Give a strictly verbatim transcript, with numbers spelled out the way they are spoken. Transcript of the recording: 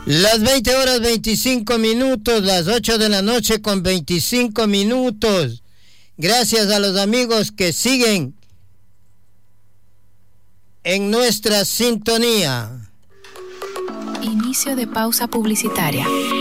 Las veinte horas veinticinco minutos, las ocho de la noche con veinticinco minutos. Gracias a los amigos que siguen en nuestra sintonía. Inicio de pausa publicitaria.